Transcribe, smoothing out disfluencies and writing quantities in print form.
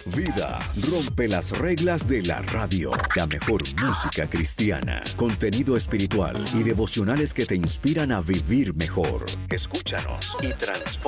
Vida rompe las reglas de la radio. La mejor música cristiana, contenido espiritual y devocionales que te inspiran a vivir mejor. Escúchanos y transforma